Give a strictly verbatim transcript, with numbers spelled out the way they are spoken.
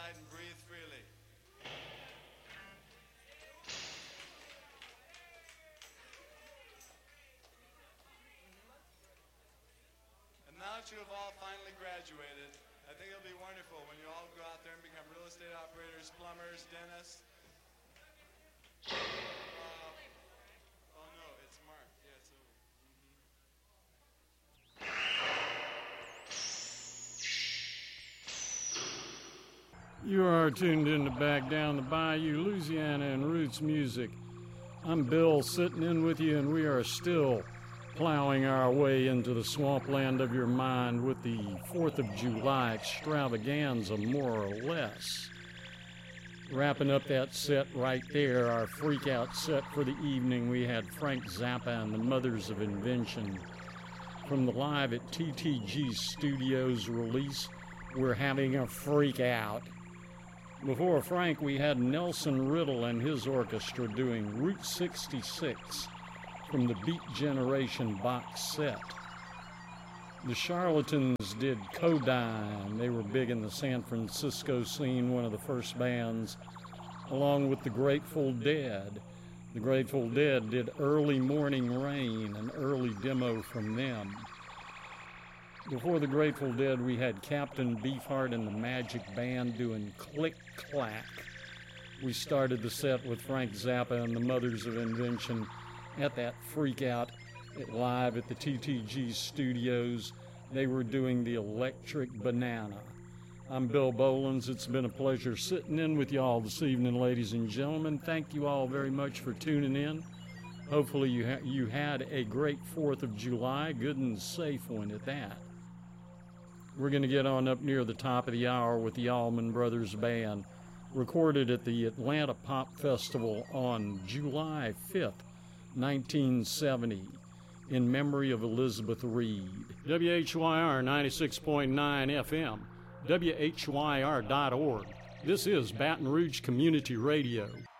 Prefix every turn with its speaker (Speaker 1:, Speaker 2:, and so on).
Speaker 1: outside and breathe freely. And now that you have all finally graduated, I think it'll be wonderful when you all go out there and become real estate operators, plumbers, dentists. Uh, oh no, it's Mark. Yeah, it's over.
Speaker 2: You are tuned in to Back Down the Bayou, Louisiana and Roots Music. I'm Bill, sitting in with you, and we are still plowing our way into the swampland of your mind with the fourth of July extravaganza, more or less. Wrapping up that set right there, our freak-out set for the evening, we had Frank Zappa and the Mothers of Invention. From the Live at T T G Studios release, We're Having a Freak Out. Before Frank, we had Nelson Riddle and his orchestra doing Route sixty-six from the Beat Generation box set. The Charlatans did Codine. They were big in the San Francisco scene, one of the first bands, along with the Grateful Dead. The Grateful Dead did Early Morning Rain, an early demo from them. Before the Grateful Dead, we had Captain Beefheart and the Magic Band doing Click Clack. We started the set with Frank Zappa and the Mothers of Invention at that freak out at Live at the T T G Studios. They were doing the Electric Banana. I'm Bill Bolins. It's been a pleasure sitting in with you all this evening, ladies and gentlemen. Thank you all very much for tuning in. Hopefully you, ha- you had a great fourth of July, good and safe one at that. We're going to get on up near the top of the hour with the Allman Brothers Band, recorded at the Atlanta Pop Festival on July fifth, nineteen seventy, in memory of Elizabeth Reed. W H Y R ninety-six point nine F M, W H Y R dot org. This is Baton Rouge Community Radio.